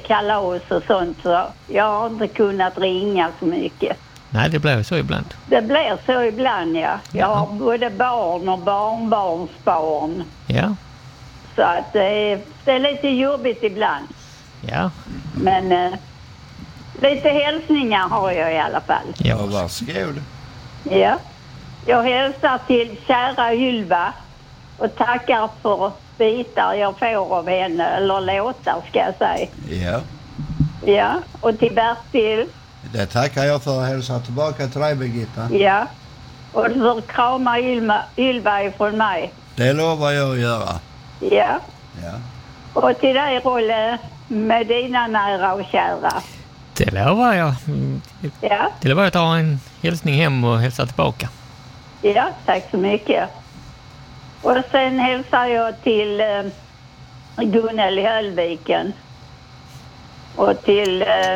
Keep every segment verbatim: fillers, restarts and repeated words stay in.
kalas och sånt, så jag har inte kunnat ringa så mycket. Nej, det blir så ibland. Det blir så ibland, ja. Jag har både barn och barnbarnsbarn. Ja. Så att det är, det är lite jobbigt ibland. Ja. Men eh, lite hälsningar har jag i alla fall. Ja, varsågod. Ja. Jag hälsar till kära Ylva och tackar för bitar jag får av henne, eller låtar ska jag säga. Ja. Ja, och till Bertil. Det tackar jag för att hälsa tillbaka till dig, Birgitta. Ja, och för krama Ylva, Ylva ifrån mig. Det lovar jag att göra. Ja. Ja. Och till dig, Rolle, med dina nära och kära. Det lovar jag. Ja. Det lovar jag att ta en hälsning hem och hälsa tillbaka. Ja, tack så mycket. Och sen hälsar jag till eh, Gunnel i Höllviken. Och till eh,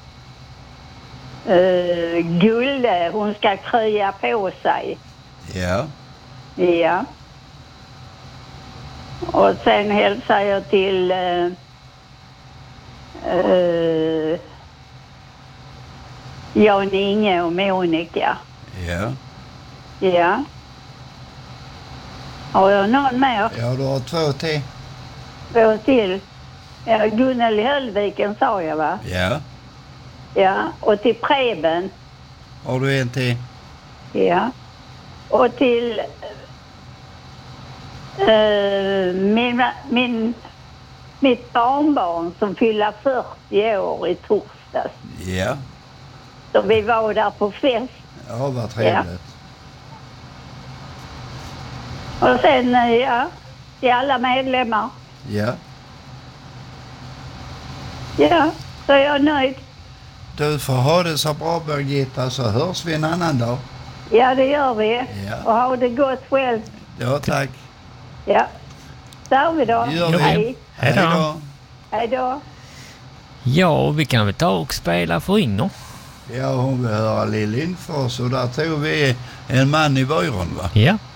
eh, Gulle, hon ska krya på sig. Ja. Ja. Och sen hälsar jag till eh, eh, Jan Inge och Monica. Ja. Ja. Har jag någon mer? Ja, du har två till. Två till. Ja, Gunnel i Höllviken sa jag, va? Ja. Ja. Och till Preben. Har du en till? Ja. Och till uh, min, min, mitt barnbarn som fyller fyrtio år i torsdags. Ja. Så vi var där på fest. Ja, vad trevligt. Ja. Och sen, uh, ja, till alla medlemmar. Ja. Ja, så är jag nöjd. Du får ha det så bra, Birgitta, så hörs vi en annan dag. Ja, det gör vi. Ja. Och ha det gott själv. Ja, tack. Ja. Där vi då. Gör vi. Hej. Hej då. Hej då. Ja, vi kan väl ta och spela för Inger. Ja, hon vill höra Lill Lindfors och där tog vi en man i byrån, va? Ja.